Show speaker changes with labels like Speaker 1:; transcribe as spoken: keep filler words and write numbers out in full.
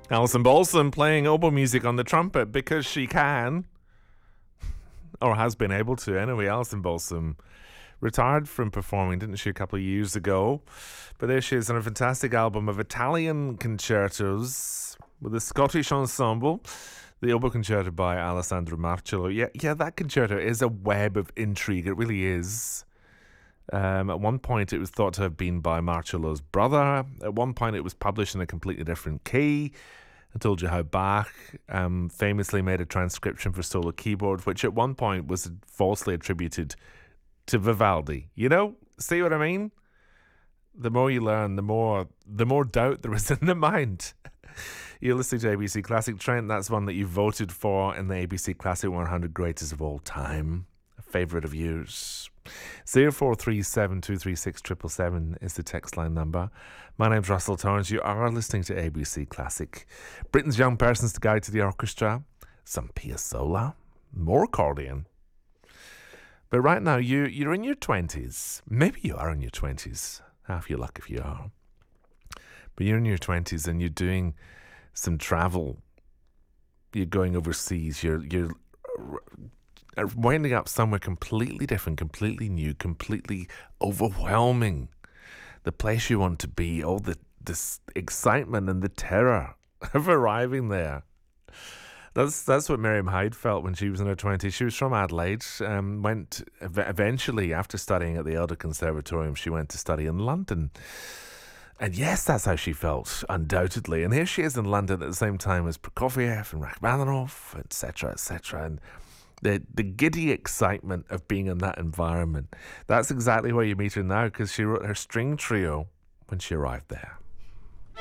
Speaker 1: Alison Balsom playing oboe music on the trumpet because she can, or has been able to. Anyway, Alison Balsom retired from performing, didn't she, a couple of years ago? But there she is on a fantastic album of Italian concertos with a Scottish ensemble. The oboe concerto by Alessandro Marcello. Yeah, yeah, that concerto is a web of intrigue. It really is. Um, at one point, it was thought to have been by Marcello's brother. At one point, it was published in a completely different key. I told you how Bach um, famously made a transcription for solo keyboard, which at one point was falsely attributed to Vivaldi. You know, see what I mean? The more you learn, the more the more doubt there is in the mind. You're listening to A B C Classic. Trent, that's one that you voted for in the A B C Classic one hundred Greatest of All Time. A favourite of yours. zero four three seven two three six seven seven seven is the text line number. My name's Russell Torrance. You are listening to A B C Classic. Britain's Young Person's Guide to the Orchestra. Some Piazzolla. More accordion. But right now, you, you're in your twenties. Maybe you are in your twenties. Half your luck if you are. But you're in your twenties and you're doing some travel. You're going overseas. You're you're winding up somewhere completely different, completely new, completely overwhelming. The place you want to be, all the this excitement and the terror of arriving there. That's that's what Miriam Hyde felt when she was in her twenties. She was from Adelaide, um, went eventually, after studying at the Elder Conservatorium, she went to study in London. And yes, that's how she felt, undoubtedly. And here she is in London at the same time as Prokofiev and Rachmaninoff, et cetera, et cetera. And the the giddy excitement of being in that environment. That's exactly where you meet her now, because she wrote her string trio when she arrived there.